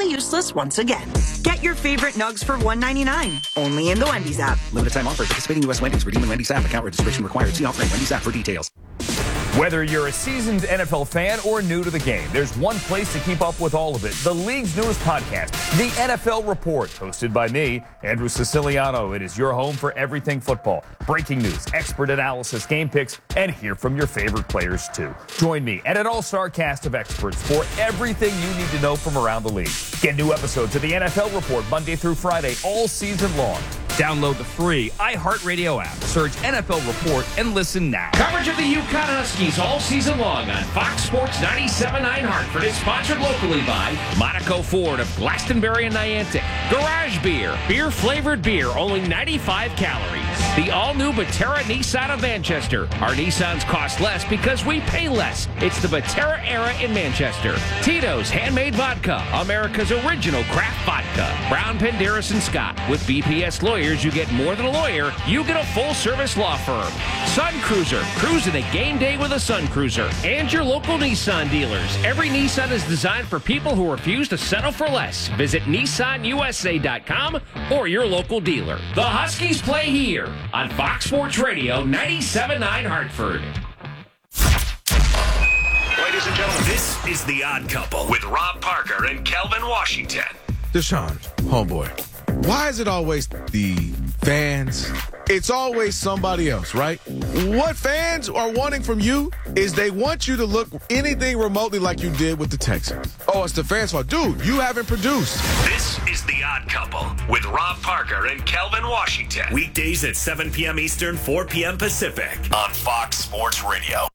completely useless once again. Get your favorite nugs for $1.99, only in the Wendy's app. Limited time offer. Participating U.S. Wendy's. Redeem in Wendy's app. Account registration required. See offering Wendy's app for details. Whether you're a seasoned NFL fan or new to the game, there's one place to keep up with all of it. The league's newest podcast, The NFL Report, hosted by me, Andrew Siciliano. It is your home for everything football. Breaking news, expert analysis, game picks, and hear from your favorite players, too. Join me and an all-star cast of experts for everything you need to know from around the league. Get new episodes of The NFL Report Monday through Friday all season long. Download the free iHeartRadio app. Search NFL Report and listen now. Coverage of the UConn Huskies all season long on Fox Sports 97.9 Hartford is sponsored locally by Monaco Ford of Glastonbury and Niantic. Garage Beer. Beer-flavored beer, only 95 calories. The all-new Batera Nissan of Manchester. Our Nissans cost less because we pay less. It's the Batera era in Manchester. Tito's Handmade Vodka. America's original craft vodka. Brown, Penderas, and Scott. With BPS Lawyers, you get more than a lawyer. You get a full-service law firm. Sun Cruiser. Cruising a game day with a Sun Cruiser. And your local Nissan dealers. Every Nissan is designed for people who refuse to settle for less. Visit NissanUSA.com or your local dealer. The Huskies play here on Fox Sports Radio 97.9 Hartford. Ladies and gentlemen, this is The Odd Couple with Rob Parker and Kelvin Washington. Deshaun, homeboy, why is it always the fans? It's always somebody else, right? What fans are wanting from you is they want you to look anything remotely like you did with the Texans. Oh, it's the fans' fault. Dude, you haven't produced. This is The Odd Couple with Rob Parker and Kelvin Washington. Weekdays at 7 p.m. Eastern, 4 p.m. Pacific on Fox Sports Radio.